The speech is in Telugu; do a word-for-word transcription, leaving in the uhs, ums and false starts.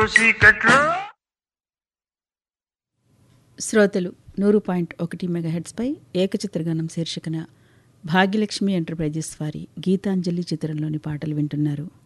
చీకట్లో. శ్రోతలు నూరు పాయింట్ ఒకటి మెగాహెట్స్పై ఏకచిత్రగానం శీర్షికన భాగ్యలక్ష్మి ఎంటర్ప్రైజెస్ వారి గీతాంజలి చిత్రంలోని పాటలు వింటున్నారు.